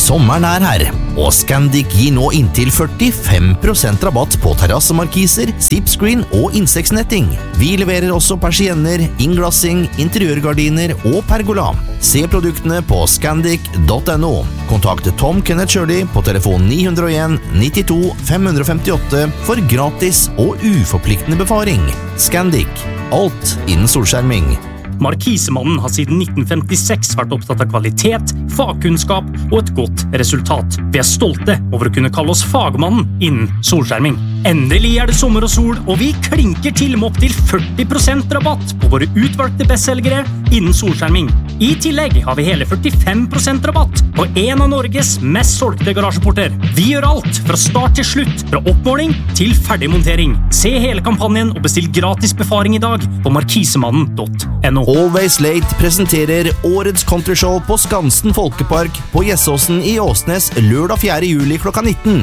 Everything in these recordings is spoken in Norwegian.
Sommeren er her, og Scandic gir nå inntil 45% rabatt på terrassemarkiser, zipscreen og insektsnetting. Vi leverer også persienner, innglassing, interiørgardiner og pergola. Se produktene på scandic.no. Kontakt Tom Kenneth Shirley på telefon 901 92 558 for gratis og uforpliktende befaring. Scandic. Alt innen solskjerming. Markisemannen har siden 1956 vært opptatt av kvalitet, fagkunnskap og et godt resultat. Vi er stolte over å kunne kalle oss fagmannen innen solskjerming. Endelig er det sommer og sol, og vi klinker til med opp til 40% rabatt på våre utvalgte bestselgere innen solskjerming. I tillegg har vi hele 45% rabatt på en av Norges mest solgte garasjeporter. Vi gjør alt fra start til slutt, fra oppmåling til ferdigmontering. Se hele kampanjen og bestill gratis befaring i dag på markisemannen.no. Always Late presenterer årets countryshow på Skansen Folkepark på Gjessåsen i Åsnes lørdag 4. juli klokka 19.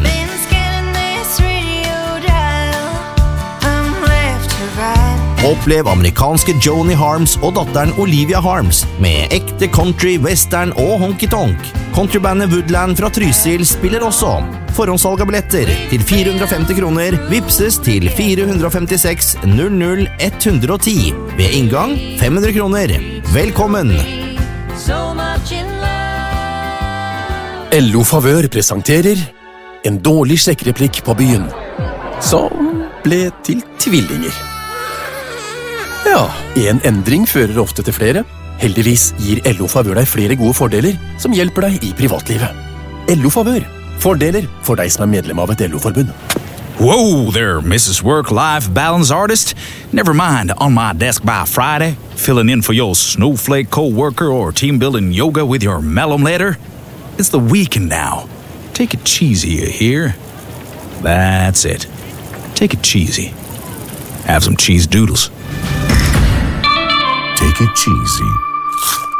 Opplev amerikanske Joni Harms og datteren Olivia Harms med ekte country, western og honky-tonk. Countrybandet Woodland fra Trysil spiller også. Forhåndssalg av billetter til 450 kroner vipses til 456 00 110. Ved inngang 500 kroner. Velkommen! LO Favør presenterer en dårlig sjekkereplikk på byen, som ble til tvillinger. Ja, en endring fører ofte til flere. Heldigvis gir LO Favør deg flere gode fordeler som hjelper deg i privatlivet. LO Favør. Fordeler for deg som er medlem av et LO-forbund. Whoa there, Mrs. Work-Life Balance Artist. Never mind, on my desk by Friday, filling in for your snowflake co-worker or team-building yoga with your melon letter. It's the weekend now. Take it cheesy, you hear? That's it. Take it cheesy. Have some cheese doodles. Take it cheesy.